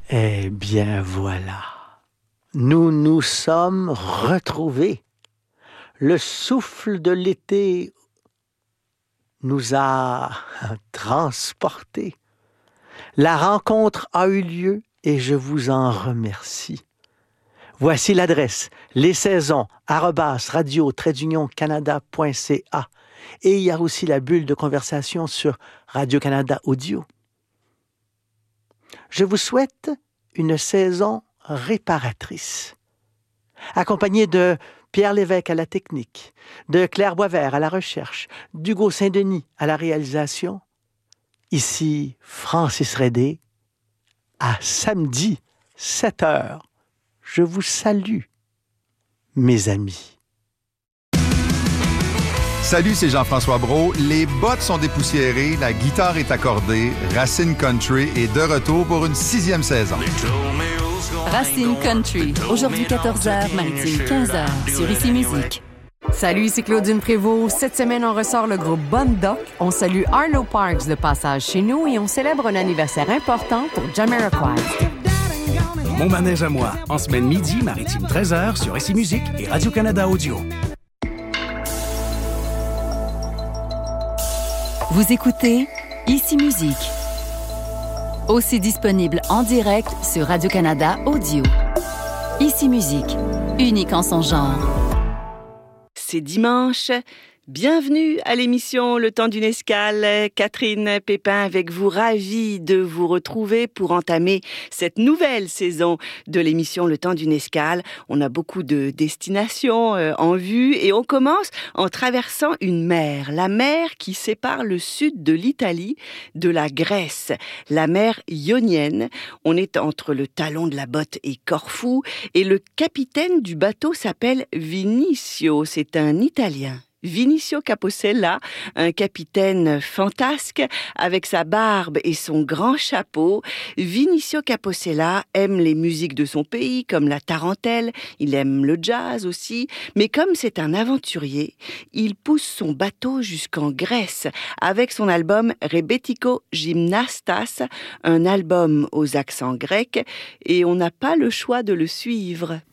Eh bien voilà, nous nous sommes retrouvés. Le souffle de l'été nous a transportés. La rencontre a eu lieu et je vous en remercie. Voici l'adresse lessaisons@radio-canada.ca et il y a aussi la bulle de conversation sur Radio-Canada Audio. Je vous souhaite une saison réparatrice, accompagnée de Pierre Lévesque à la technique, de Claire Boisvert à la recherche, d'Hugo Saint-Denis à la réalisation. Ici Francis Redé, à samedi, 7h. Je vous salue, mes amis. Salut, c'est Jean-François Brault. Les bottes sont dépoussiérées, la guitare est accordée. Racine Country est de retour pour une 6e saison. Racine Country, aujourd'hui 14h, maritime 15h, sur Ici Musique. Salut, c'est Claudine Prévost. Cette semaine, on ressort le groupe Bon Doc. On salue Arlo Parks de passage chez nous et on célèbre un anniversaire important pour Jamiroquai. Mon manège à moi, en semaine midi, maritime 13h, sur Ici Musique et Radio-Canada Audio. Vous écoutez Ici Musique. Aussi disponible en direct sur Radio-Canada Audio. Ici Musique, unique en son genre. C'est dimanche. Bienvenue à l'émission Le Temps d'une escale. Catherine Pépin avec vous, ravie de vous retrouver pour entamer cette nouvelle saison de l'émission Le Temps d'une escale. On a beaucoup de destinations en vue et on commence en traversant une mer, la mer qui sépare le sud de l'Italie de la Grèce, la mer Ionienne. On est entre le talon de la botte et Corfou et le capitaine du bateau s'appelle Vinicio, c'est un Italien. Vinicio Capocella, un capitaine fantasque avec sa barbe et son grand chapeau. Vinicio Capocella aime les musiques de son pays comme la tarentelle, il aime le jazz aussi, mais comme c'est un aventurier, il pousse son bateau jusqu'en Grèce avec son album Rebetiko Gymnastas, un album aux accents grecs, et on n'a pas le choix de le suivre.